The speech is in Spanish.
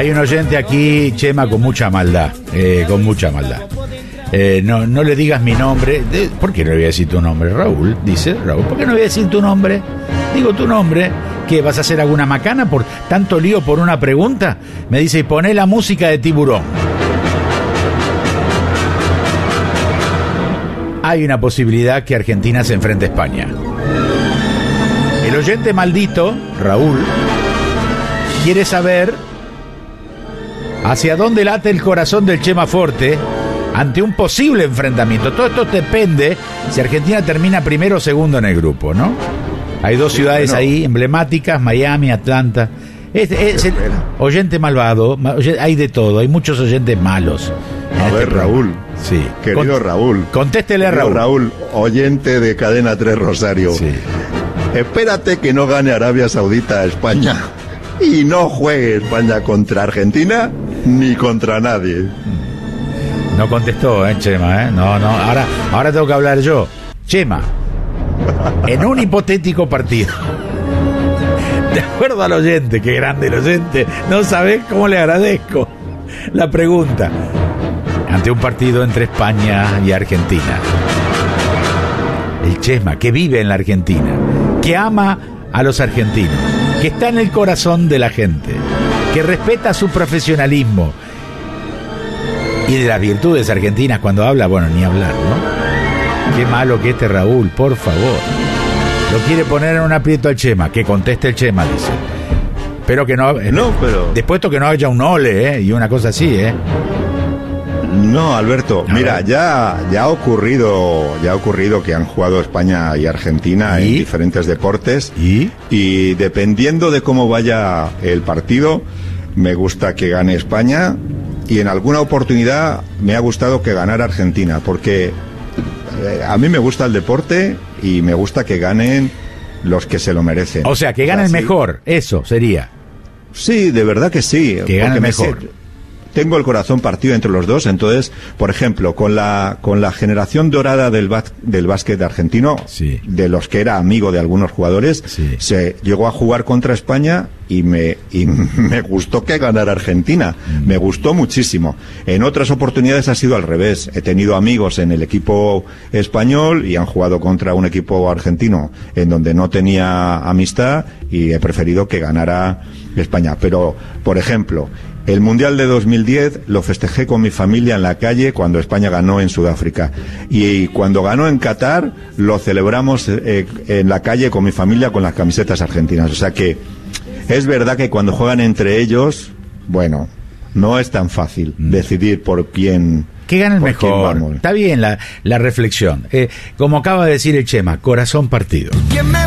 Hay un oyente aquí, Chema, con mucha maldad. No le digas mi nombre. ¿Por qué no le voy a decir tu nombre? Raúl, dice Raúl. ¿Por qué no voy a decir tu nombre? Digo tu nombre. ¿Qué, vas a hacer alguna macana por tanto lío por una pregunta? Me dice, y poné la música de Tiburón. Hay una posibilidad que Argentina se enfrente a España. El oyente maldito, Raúl, quiere saber hacia dónde late el corazón del Chema Forte ante un posible enfrentamiento. Todo esto depende si Argentina termina primero o segundo en el grupo, ¿no? Hay dos ciudades ahí emblemáticas, Miami, Atlanta. Es el oyente malvado, hay de todo, hay muchos oyentes malos. A ver, Raúl. Sí. Querido Raúl. Contéstele a Raúl. Raúl, oyente de Cadena 3 Rosario. Sí. Espérate que no gane Arabia Saudita a España. Y no juegue España contra Argentina ni contra nadie. No contestó, Chema, No, ahora tengo que hablar yo. Chema, en un hipotético partido, de acuerdo al oyente, qué grande el oyente, no sabés cómo le agradezco la pregunta. Ante un partido entre España y Argentina, el Chema, que vive en la Argentina, que ama a los argentinos, que está en el corazón de la gente, que respeta su profesionalismo y de las virtudes argentinas cuando habla, bueno, ni hablar, ¿no? Qué malo que Raúl, por favor. Lo quiere poner en un aprieto al Chema, que conteste el Chema, dice. Pero que no, pero después que no haya un ole, y una cosa así, No, Alberto, mira, ya ha ocurrido que han jugado España y Argentina en diferentes deportes y dependiendo de cómo vaya el partido, me gusta que gane España y en alguna oportunidad me ha gustado que ganara Argentina, porque a mí me gusta el deporte y me gusta que ganen los que se lo merecen. O sea, que gane el mejor, eso sería. Sí, de verdad que sí. Que gane el mejor. Tengo el corazón partido entre los dos, entonces, por ejemplo, con la generación dorada del básquet argentino, de los que era amigo de algunos jugadores, se llegó a jugar contra España y me gustó que ganara Argentina, me gustó muchísimo. En otras oportunidades ha sido al revés, he tenido amigos en el equipo español y han jugado contra un equipo argentino en donde no tenía amistad y he preferido que ganara España. Pero, por ejemplo, el Mundial de 2010 lo festejé con mi familia en la calle cuando España ganó en Sudáfrica. Y cuando ganó en Qatar, lo celebramos en la calle con mi familia con las camisetas argentinas. O sea que es verdad que cuando juegan entre ellos, bueno, no es tan fácil decidir por quién. Que gane el mejor. Está bien la reflexión. Como acaba de decir el Chema, corazón partido.